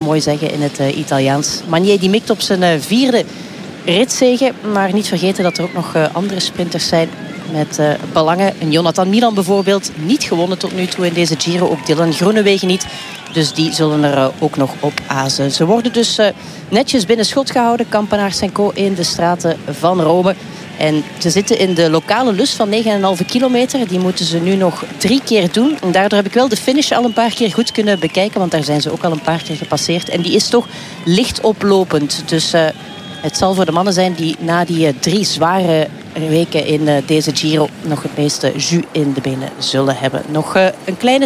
mooi zeggen in het Italiaans. Magnier die mikt op zijn vierde ritzege. Maar niet vergeten dat er ook nog andere sprinters zijn met belangen. En Jonathan Milan bijvoorbeeld niet gewonnen tot nu toe in deze Giro. Ook Dylan Groenewegen niet. Dus die zullen er ook nog op azen. Ze worden dus netjes binnen schot gehouden. Kampenaerts & Co in de straten van Rome. En ze zitten in de lokale lus van 9,5 kilometer. Die moeten ze nu nog 3 keer doen. En daardoor heb ik wel de finish al een paar keer goed kunnen bekijken. Want daar zijn ze ook al een paar keer gepasseerd. En die is toch licht oplopend. Dus het zal voor de mannen zijn die na die 3 zware weken in deze Giro nog het meeste jus in de benen zullen hebben. Nog een kleine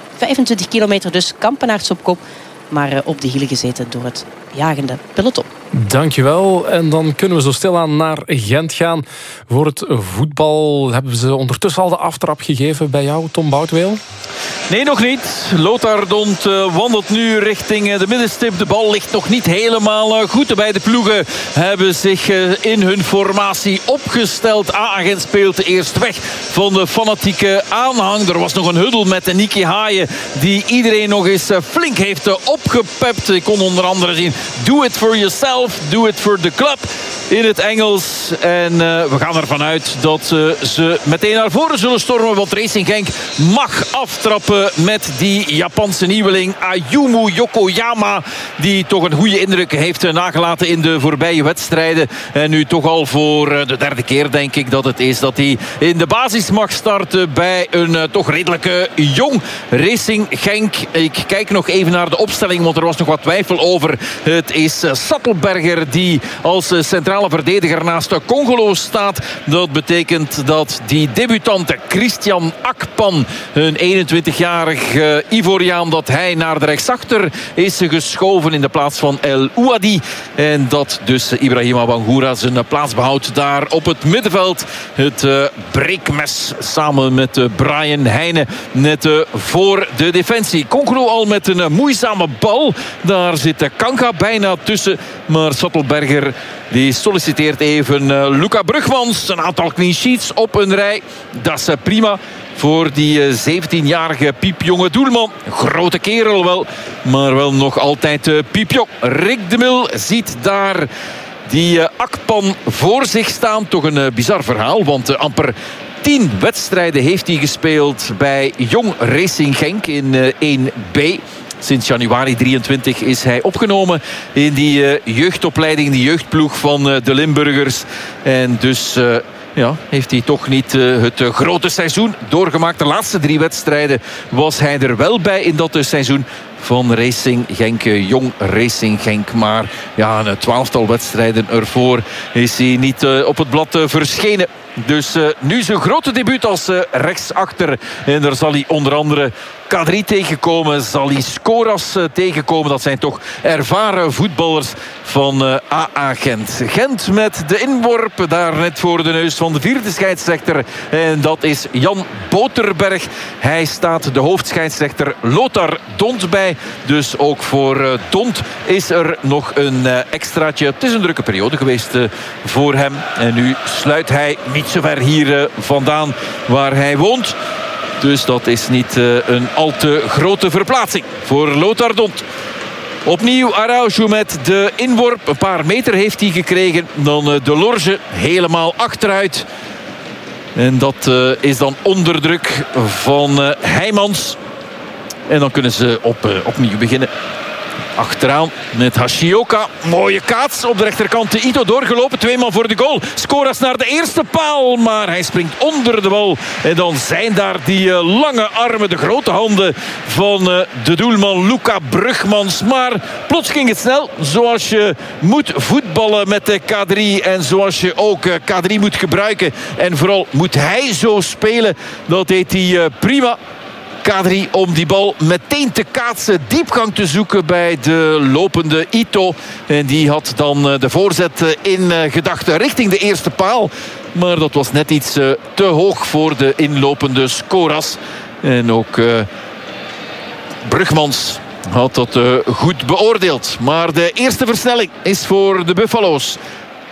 25 kilometer dus, Kampenaerts op kop. Maar op de hielen gezeten door het jagende peloton. Dankjewel. En dan kunnen we zo stilaan naar Gent gaan. Voor het voetbal hebben ze ondertussen al de aftrap gegeven bij jou, Tom Boutweel? Nee, nog niet. Lothar Dont wandelt nu richting de middenstip. De bal ligt nog niet helemaal goed. De beide ploegen hebben zich in hun formatie opgesteld. Gent speelt eerst weg van de fanatieke aanhang. Er was nog een huddel met Niki Hagen die iedereen nog eens flink heeft opgepept. Ik kon onder andere zien: do it for yourself, do it for the club in het Engels. En we gaan ervan uit dat ze meteen naar voren zullen stormen, want Racing Genk mag aftrappen met die Japanse nieuweling Ayumu Yokoyama, die toch een goede indruk heeft nagelaten in de voorbije wedstrijden. En nu toch al voor de 3e keer, denk ik dat het is, dat hij in de basis mag starten bij een toch redelijke jong Racing Genk. Ik kijk nog even naar de opstelling, want er was nog wat twijfel over. Het is Sattelberger die als centrale verdediger naast Congolo staat. Dat betekent dat die debutante Christian Akpan, een 21-jarig Ivoriaan, dat hij naar de rechtsachter is geschoven in de plaats van El Ouadi. En dat dus Ibrahima Bangura zijn plaats behoudt daar op het middenveld. Het breekmes samen met Brian Heijnen net voor de defensie. Congolo al met een moeizame bal. Daar zit Kanka bijna tussen. Maar Sattelberger die solliciteert even Luca Brugmans. Een aantal clean sheets op een rij. Dat is prima voor die 17-jarige piepjonge doelman. Grote kerel wel, maar wel nog altijd piepjong. Rick de Mil ziet daar die Akpan voor zich staan. Toch een bizar verhaal, want amper 10 wedstrijden heeft hij gespeeld bij Jong Racing Genk in 1B. Sinds januari 23 is hij opgenomen in die jeugdopleiding, die jeugdploeg van de Limburgers. En dus heeft hij toch niet het grote seizoen doorgemaakt. De laatste 3 wedstrijden was hij er wel bij in dat seizoen van Racing Genk, Jong Racing Genk. Maar ja, een 12-tal wedstrijden ervoor is hij niet op het blad verschenen. Dus nu zijn grote debuut als rechtsachter. En daar zal hij onder andere Kadri tegenkomen, zal hij Skoras tegenkomen. Dat zijn toch ervaren voetballers van AA Gent. Gent met de inworp daar net voor de neus van de 4e scheidsrechter. En dat is Jan Boterberg. Hij staat de hoofdscheidsrechter Lothar Dont bij. Dus ook voor Dont is er nog een extraatje. Het is een drukke periode geweest voor hem. En nu sluit hij niet zo ver hier vandaan waar hij woont. Dus dat is niet een al te grote verplaatsing voor Lothar Dont. Opnieuw Araujo met de inworp. Een paar meter heeft hij gekregen. Dan de Lorge helemaal achteruit. En dat is dan onder druk van Heijmans. En dan kunnen ze opnieuw beginnen. Achteraan met Hashioka. Mooie kaats op de rechterkant. Ito doorgelopen. 2 man voor de goal. Skoras naar de eerste paal. Maar hij springt onder de bal. En dan zijn daar die lange armen. De grote handen van de doelman Luca Brugmans. Maar plots ging het snel. Zoals je moet voetballen met de Kadri. En zoals je ook Kadri moet gebruiken. En vooral moet hij zo spelen. Dat deed hij prima. Kadri om die bal meteen te kaatsen, diepgang te zoeken bij de lopende Ito. En die had dan de voorzet in gedachten richting de eerste paal. Maar dat was net iets te hoog voor de inlopende Skoras. En ook Brugmans had dat goed beoordeeld. Maar de eerste versnelling is voor de Buffalo's.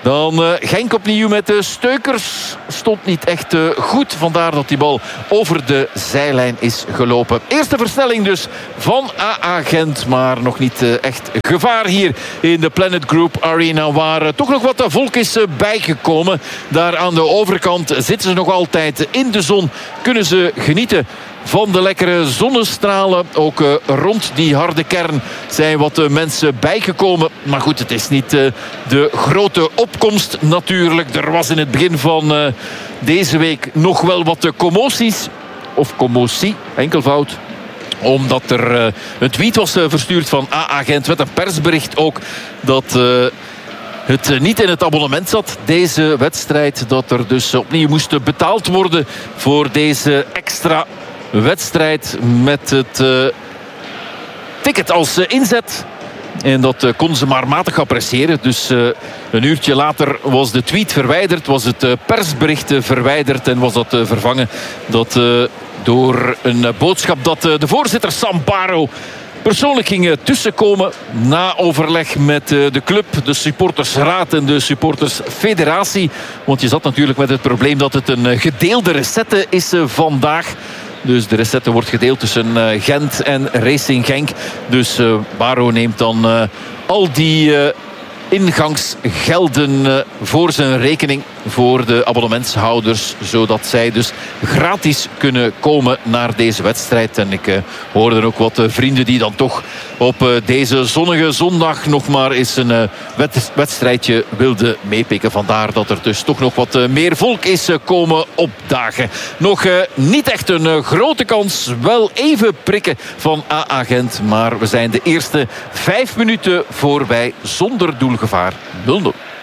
Dan Genk opnieuw met de Steukers. Stond niet echt goed. Vandaar dat die bal over de zijlijn is gelopen. Eerste versnelling dus van AA Gent. Maar nog niet echt gevaar hier in de Planet Group Arena. Waar toch nog wat volk is bijgekomen. Daar aan de overkant zitten ze nog altijd in de zon. Kunnen ze genieten van de lekkere zonnestralen. Ook rond die harde kern zijn wat mensen bijgekomen. Maar goed, het is niet de grote opkomst natuurlijk. Er was in het begin van deze week nog wel wat commoties. Of commotie, enkelvoud. Omdat er een tweet was verstuurd van AA Gent met een persbericht ook dat het niet in het abonnement zat, deze wedstrijd. Dat er dus opnieuw moest betaald worden voor deze extra wedstrijd met het ticket als inzet. En dat kon ze maar matig appreciëren. Dus een uurtje later was de tweet verwijderd, was het persbericht verwijderd en was dat vervangen door een boodschap dat de voorzitter Sam Baro persoonlijk ging tussenkomen na overleg met de club, de supportersraad en de supportersfederatie. Want je zat natuurlijk met het probleem dat het een gedeelde recette is vandaag. Dus de recette wordt gedeeld tussen Gent en Racing Genk. Dus Baro neemt dan al die ingangsgelden voor zijn rekening voor de abonnementshouders, zodat zij dus gratis kunnen komen naar deze wedstrijd. En ik hoorde ook wat vrienden die dan toch op deze zonnige zondag nog maar eens een wedstrijdje wilden meepikken. Vandaar dat er dus toch nog wat meer volk is komen opdagen. Nog niet echt een grote kans, wel even prikken van AA Gent, maar we zijn de eerste 5 minuten voorbij zonder doelgevaar 0-0.